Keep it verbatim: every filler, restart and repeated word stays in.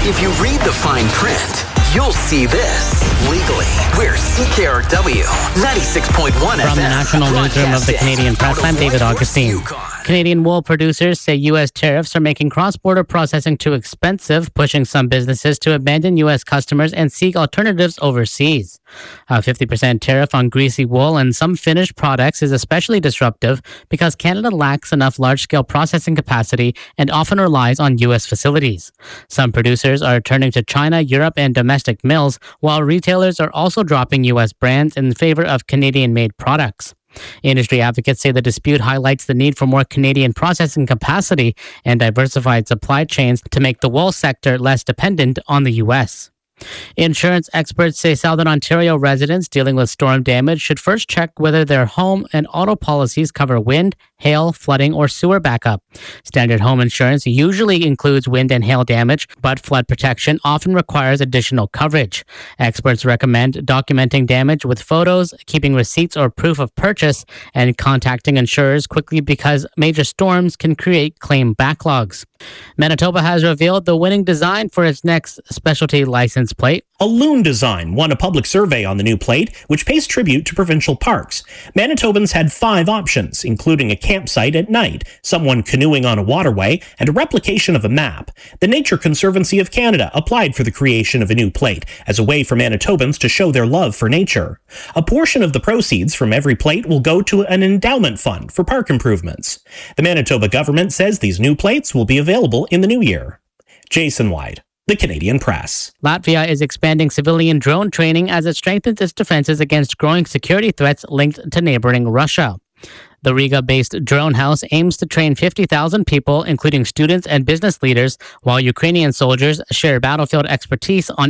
If you read the fine print, you'll see this. Legally, we're C K R W ninety-six point one F M. From the National Newsroom of the Canadian Press, I'm David Augustine. Canadian wool producers say U S tariffs are making cross-border processing too expensive, pushing some businesses to abandon U S customers and seek alternatives overseas. A fifty percent tariff on greasy wool and some finished products is especially disruptive because Canada lacks enough large-scale processing capacity and often relies on U S facilities. Some producers are turning to China, Europe, and domestic mills, while retailers are also dropping U S brands in favor of Canadian-made products. Industry advocates say the dispute highlights the need for more Canadian processing capacity and diversified supply chains to make the wool sector less dependent on the U S. Insurance experts say Southern Ontario residents dealing with storm damage should first check whether their home and auto policies cover wind, hail, flooding, or sewer backup. Standard home insurance usually includes wind and hail damage, but flood protection often requires additional coverage. Experts recommend documenting damage with photos, keeping receipts or proof of purchase, and contacting insurers quickly because major storms can create claim backlogs. Manitoba has revealed the winning design for its next specialty license plate. A loon design won a public survey on the new plate, which pays tribute to provincial parks. Manitobans had five options, including a campsite at night, someone canoeing on a waterway, and a replication of a map. The Nature Conservancy of Canada applied for the creation of a new plate as a way for Manitobans to show their love for nature. A portion of the proceeds from every plate will go to an endowment fund for park improvements. The Manitoba government says these new plates will be available in the new year. Jason White, The Canadian Press. Latvia is expanding civilian drone training as it strengthens its defenses against growing security threats linked to neighboring Russia. The Riga-based Drone House aims to train fifty thousand people, including students and business leaders, while Ukrainian soldiers share battlefield expertise on